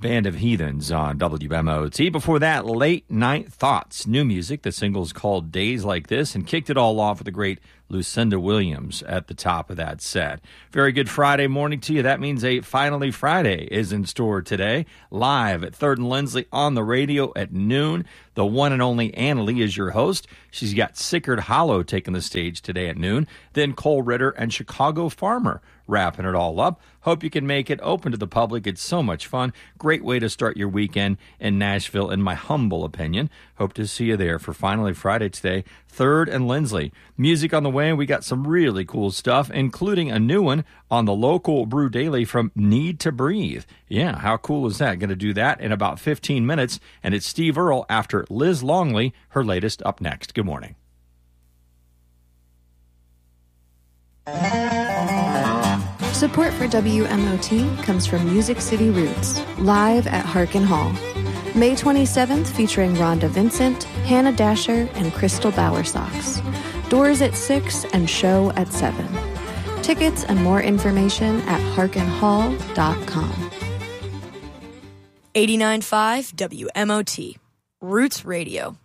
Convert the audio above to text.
Band of Heathens on WMOT. Before that, Late Night Thoughts, new music. The single's called Days Like This, and kicked it all off with the great Lucinda Williams at the top of that set. Very good Friday morning to you. That means a Finally Friday is in store today. Live at 3rd and Lindsley on the radio at noon. The one and only Anna Lee is your host. She's got Sickard Hollow taking the stage today at noon. Then Cole Ritter and Chicago Farmer wrapping it all up. Hope you can make it open to the public. It's so much fun. Great way to start your weekend in Nashville, in my humble opinion. Hope to see you there for Finally Friday today, 3rd and Lindsley. Music on the way. We got some really cool stuff, including a new one on the local Brew Daily from Need to Breathe. Yeah, how cool is that? Going to do that in about 15 minutes. And it's Steve Earle after Liz Longley, her latest, up next. Good morning. Support for WMOT comes from Music City Roots, live at Harkin Hall. May 27th, featuring Rhonda Vincent, Hannah Dasher, and Crystal Bowersox. Doors at 6 and show at 7. Tickets and more information at harkinhall.com. 89.5 WMOT, Roots Radio.